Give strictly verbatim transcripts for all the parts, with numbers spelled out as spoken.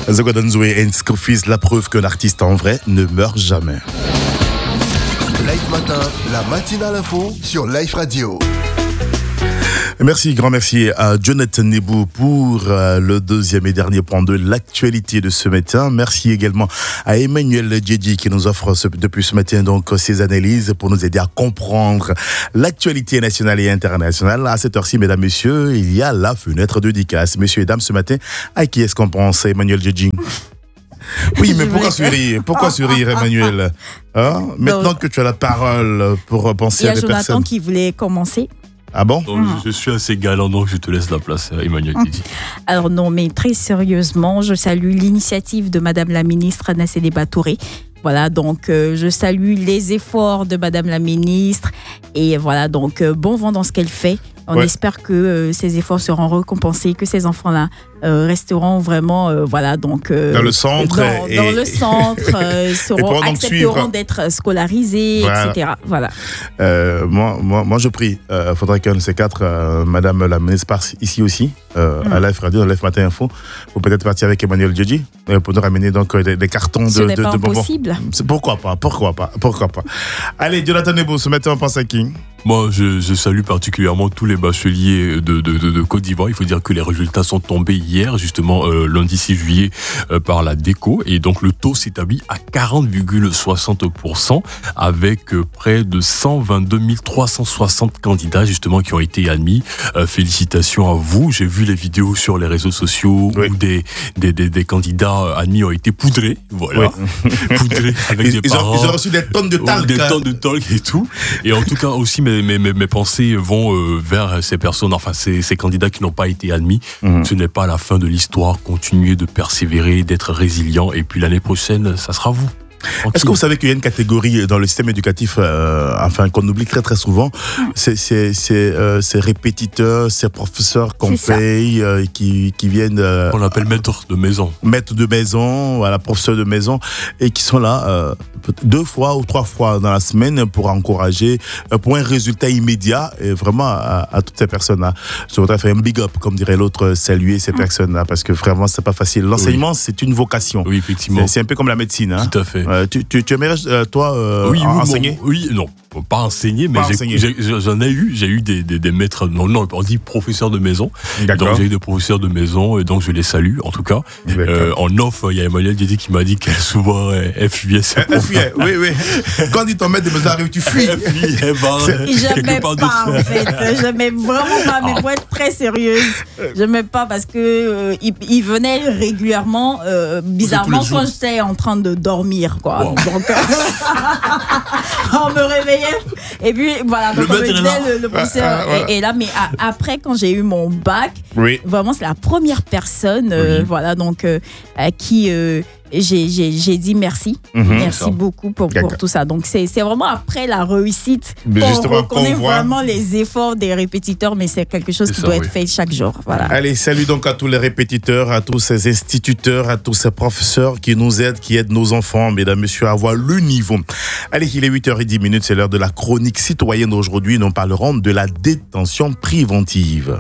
Zogodanzoé and Scofiz, la preuve qu'un artiste en vrai ne meurt jamais. Live Matin, la matinale info sur Live Radio. Merci, grand merci à Jonathan Nebou pour euh, le deuxième et dernier point de l'actualité de ce matin. Merci également à Emmanuel Djedji qui nous offre ce, depuis ce matin donc ses analyses pour nous aider à comprendre l'actualité nationale et internationale. À cette heure-ci, mesdames, messieurs, il y a la fenêtre de dédicace. Messieurs et dames, ce matin, à qui est-ce qu'on pense, Emmanuel Djedji? Oui, mais pourquoi sourire? Pourquoi sourire, Emmanuel? Hein? Maintenant donc, que tu as la parole pour penser à des personnes. Il y a Jonathan qui voulait commencer. Ah bon? Donc, mmh. Je suis assez galant, donc je te laisse la place, Emmanuel Djedji. Alors non, mais très sérieusement, je salue l'initiative de Madame la ministre Nassédé Batouré. Voilà, donc euh, je salue les efforts de Madame la ministre et voilà, donc euh, bon vent dans ce qu'elle fait. On ouais. espère que euh, ces efforts seront récompensés, que ces enfants-là euh, resteront vraiment, euh, voilà, donc euh, dans le centre, dans, et, dans le centre, euh, seront accepteront d'être scolarisés, voilà. et cetera. Voilà. Euh, moi, moi, moi, je prie. Il euh, faudrait qu'un de ces quatre, euh, Madame la ministre, passe ici aussi, euh, mm. à Live Radio, dans Live Matin Info, pour peut-être partir avec Emmanuel Djedji, euh, pour nous ramener donc des, des cartons Ce de, n'est de, pas de bonbons. Impossible. Pourquoi pas? Pourquoi pas? Pourquoi pas? Allez, Jonathan Nebou, ce matin, on pense à qui? Moi, je, je salue particulièrement tous les bacheliers de, de, de, de Côte d'Ivoire. Il faut dire que les résultats sont tombés hier, justement, euh, lundi six juillet, euh, par la DECO. Et donc, le taux s'établit à quarante virgule soixante pour cent avec euh, près de cent vingt-deux mille trois cent soixante candidats, justement, qui ont été admis. Euh, félicitations à vous. J'ai vu les vidéos sur les réseaux sociaux oui. où des, des, des, des candidats admis ont été poudrés. Voilà. Oui. Poudrés avec ils, des parents. Ont, ils ont reçu des tonnes de talc. Des tonnes de talc et tout. Et en tout cas, aussi, mes Mes, mes, mes pensées vont euh, vers ces personnes, enfin ces, ces candidats qui n'ont pas été admis. Mmh. Ce n'est pas la fin de l'histoire. Continuez de persévérer, d'être résilient. Et puis l'année prochaine, ça sera vous. Tranquille. Est-ce que vous savez qu'il y a une catégorie dans le système éducatif, euh, enfin qu'on oublie très très souvent, c'est c'est c'est euh, ces répétiteurs, ces professeurs qu'on paye, euh, qui qui viennent. Euh, On appelle maîtres de maison. Maîtres de maison, voilà, professeurs de maison, et qui sont là euh, deux fois ou trois fois dans la semaine pour encourager, euh, pour un résultat immédiat, et vraiment à, à toutes ces personnes-là. Je voudrais faire un big up, comme dirait l'autre, saluer ces personnes-là, parce que vraiment c'est pas facile. L'enseignement, oui. c'est une vocation. Oui, effectivement. C'est, c'est un peu comme la médecine, hein. Tout à fait. Euh, tu, tu, tu aimerais, euh, toi, euh, oui, oui, enseigner bon, Oui, non, pas enseigner, mais pas j'ai, enseigner. J'ai, j'en ai eu, j'ai eu des, des, des maîtres, non, non, on dit professeurs de maison. D'accord. Donc j'ai eu des professeurs de maison, et donc je les salue, en tout cas. Euh, en off, il y a Emmanuel Djedji qui m'a dit qu'elle souvent elle fuyait ses Elle fuyait, oui, oui. Quand dit ton maître de maison arrive, tu fuis. Elle fuit, elle va Je quelque m'aime part pas, d'autre. en fait. Je m'aime vraiment pas, mais pour être très sérieuse, je m'aime pas parce que euh, il, il venait régulièrement, euh, bizarrement, quand j'étais en train de dormir, quoi. Wow. Donc, euh, on me réveillait. Et puis, voilà, donc le on me disait, le, le professeur ah, ah, voilà. est, est là. Mais a, après, quand j'ai eu mon bac, oui. vraiment, c'est la première personne, euh, oui. voilà, donc, euh, à qui... Euh, J'ai, j'ai, j'ai dit merci, mmh, merci beaucoup pour, pour tout ça. Donc c'est, c'est vraiment après la réussite qu'on reconnaît vraiment les efforts des répétiteurs, mais c'est quelque chose c'est qui ça, doit oui. être fait chaque jour. Voilà. Allez, salut donc à tous les répétiteurs, à tous ces instituteurs, à tous ces professeurs qui nous aident, qui aident nos enfants, mesdames, messieurs, à avoir le niveau. Allez, il est huit heures dix, c'est l'heure de la chronique citoyenne. Aujourd'hui, nous parlerons de la détention préventive.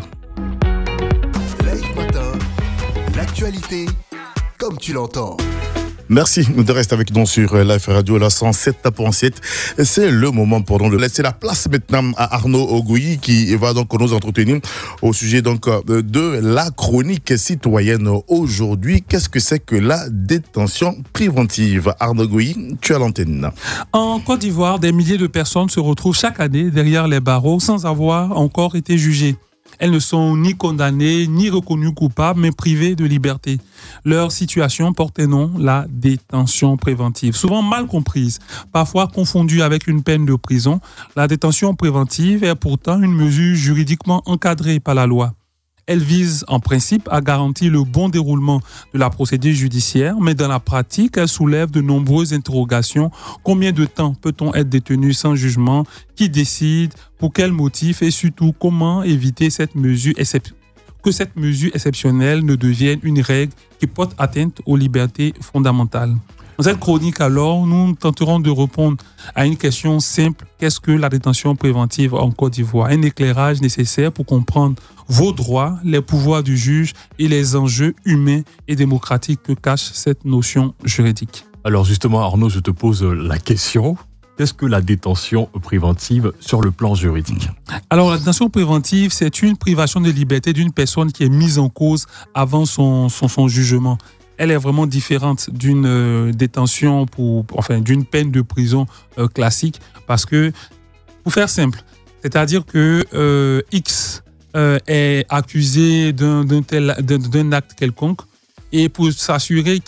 Live Matin, l'actualité comme tu l'entends. Merci de rester avec nous sur Live Radio, la cent sept point sept. C'est le moment pour nous de laisser la place maintenant à Arnaud Ogouyi qui va donc nous entretenir au sujet donc de la chronique citoyenne. Aujourd'hui, qu'est-ce que c'est que la détention préventive? Arnaud Ogouyi, tu as l'antenne. En Côte d'Ivoire, des milliers de personnes se retrouvent chaque année derrière les barreaux sans avoir encore été jugées. Elles ne sont ni condamnées, ni reconnues coupables, mais privées de liberté. Leur situation porte un nom, la détention préventive. Souvent mal comprise, parfois confondue avec une peine de prison, la détention préventive est pourtant une mesure juridiquement encadrée par la loi. Elle vise en principe à garantir le bon déroulement de la procédure judiciaire, mais dans la pratique, elle soulève de nombreuses interrogations. Combien de temps peut-on être détenu sans jugement? Qui décide? Pour quel motif? Et surtout, comment éviter cette mesure excep- que cette mesure exceptionnelle ne devienne une règle qui porte atteinte aux libertés fondamentales? Dans cette chronique, alors, nous tenterons de répondre à une question simple. Qu'est-ce que la détention préventive en Côte d'Ivoire? Un éclairage nécessaire pour comprendre vos droits, les pouvoirs du juge et les enjeux humains et démocratiques que cache cette notion juridique. Alors justement, Arnaud, je te pose la question. Qu'est-ce que la détention préventive sur le plan juridique? Alors, la détention préventive, c'est une privation de liberté d'une personne qui est mise en cause avant son, son, son jugement. Elle est vraiment différente d'une euh, détention, pour, enfin d'une peine de prison euh, classique, parce que, pour faire simple, c'est-à-dire que euh, X euh, est accusé d'un, d'un, tel, d'un, d'un acte quelconque, et pour s'assurer